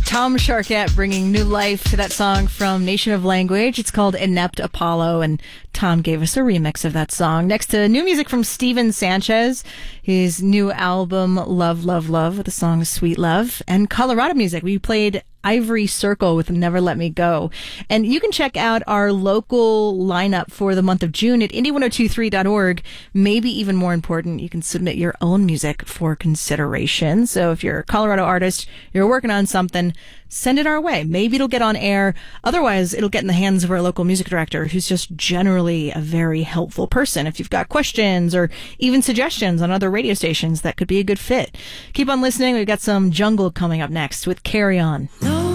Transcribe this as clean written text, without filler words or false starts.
Tom Sharkett bringing new life to that song from Nation of Language. It's called Inept Apollo, and Tom gave us a remix of that song. Next to new music from Steven Sanchez, his new album Love, Love, Love with the song Sweet Love, and Colorado music. We played Ivory Circle with Never Let Me Go. And you can check out our local lineup for the month of June at indie1023.org. Maybe even more important, you can submit your own music for consideration. So if you're a Colorado artist, you're working on something, send it our way. Maybe it'll get on air. Otherwise, it'll get in the hands of our local music director, who's just generally a very helpful person. If you've got questions or even suggestions on other radio stations, that could be a good fit. Keep on listening. We've got some Jungle coming up next with Carry On.